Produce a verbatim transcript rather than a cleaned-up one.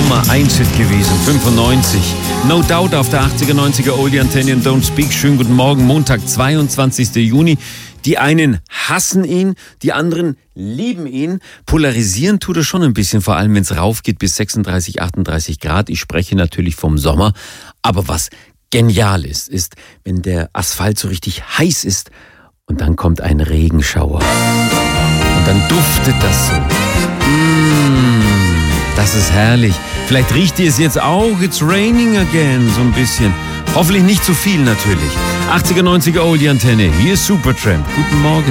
Nummer eins Hit gewesen, fünfundneunzig. No Doubt auf der achtziger, neunziger Oldie Antenne und Don't Speak. Schönen guten Morgen, Montag, zweiundzwanzigster Juni. Die einen hassen ihn, die anderen lieben ihn. Polarisieren tut er schon ein bisschen, vor allem wenn es raufgeht bis sechsunddreißig, achtunddreißig Grad. Ich spreche natürlich vom Sommer. Aber was genial ist, ist, wenn der Asphalt so richtig heiß ist und dann kommt ein Regenschauer. Und dann duftet das so. Mmh, das ist herrlich. Vielleicht riecht ihr es jetzt auch. It's raining again, so ein bisschen. Hoffentlich nicht zu viel natürlich. achtziger, neunziger Oldie Antenne. Hier ist Supertramp. Guten Morgen.